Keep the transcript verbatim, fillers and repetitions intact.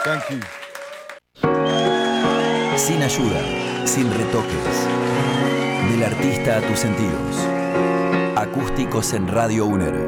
Thank you. Sin ayuda, sin retoques. Del artista a tus sentidos. Acústicos en Radio UNER.